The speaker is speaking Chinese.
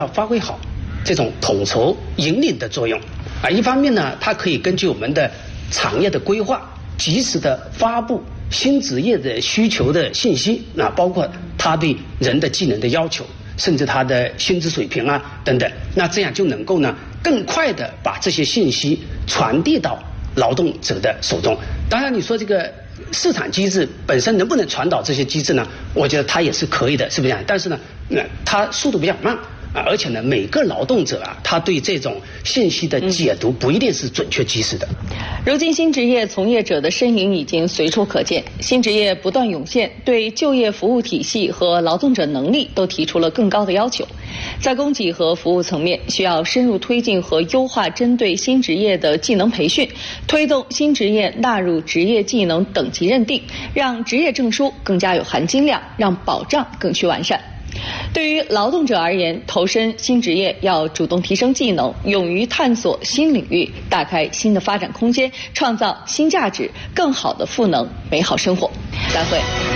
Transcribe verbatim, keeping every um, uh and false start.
要发挥好这种统筹引领的作用啊。一方面呢，它可以根据我们的产业的规划，及时的发布新职业的需求的信息，那包括它对人的技能的要求，甚至它的薪资水平啊等等，那这样就能够呢更快的把这些信息传递到劳动者的手中。当然，你说这个市场机制本身能不能传导这些机制呢？我觉得它也是可以的，是不是？但是呢，那它速度比较慢啊，而且呢，每个劳动者啊，他对这种信息的解读不一定是准确及时的。 如今新职业从业者的身影已经随处可见，新职业不断涌现，对就业服务体系和劳动者能力都提出了更高的要求。在供给和服务层面，需要深入推进和优化针对新职业的技能培训，推动新职业纳入职业技能等级认定，让职业证书更加有含金量，让保障更趋完善。对于劳动者而言，投身新职业要主动提升技能，勇于探索新领域，打开新的发展空间，创造新价值，更好的赋能美好生活。再会。